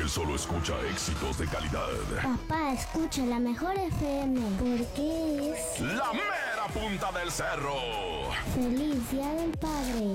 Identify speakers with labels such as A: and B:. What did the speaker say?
A: Él solo escucha éxitos de calidad.
B: Papá, escucha la mejor FM porque es
A: La mera punta del cerro.
B: Feliz Día del Padre.